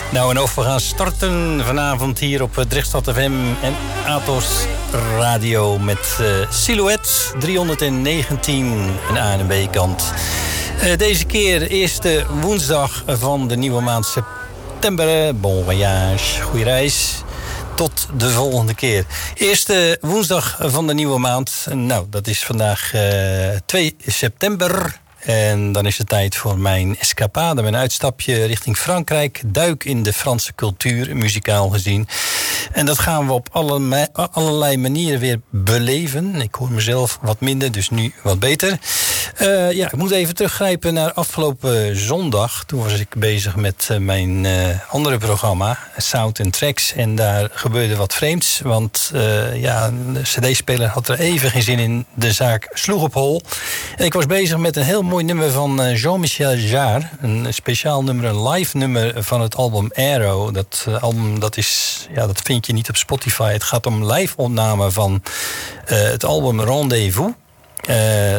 Nou, en of we gaan starten vanavond hier op Drechtstad FM en Atos Radio met Silhouette 319, een A en B kant. Deze keer eerste woensdag van de nieuwe maand september. Bon voyage, goeie reis. Tot de volgende keer. Eerste woensdag van de nieuwe maand. Nou, dat is vandaag 2 september. En dan is het tijd voor mijn escapade, mijn uitstapje richting Frankrijk. Duik in de Franse cultuur, muzikaal gezien. En dat gaan we op allerlei manieren weer beleven. Ik hoor mezelf wat minder, dus nu wat beter. Ik moet even teruggrijpen naar afgelopen zondag. Toen was ik bezig met mijn andere programma, Sound and Tracks. En daar gebeurde wat vreemds. Want de cd-speler had er even geen zin in. De zaak sloeg op hol. En ik was bezig met een heel mooi nummer van Jean-Michel Jarre. Een speciaal nummer, een live nummer van het album Aero. Dat album, dat vind je niet op Spotify. Het gaat om live opname van het album Rendez-vous.